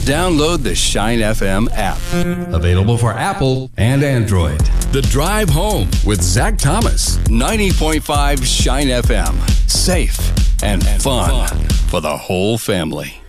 Download the Shine FM app. Available for Apple and Android. The Drive Home with Zach Thomas. 90.5 Shine FM. Safe and fun for the whole family.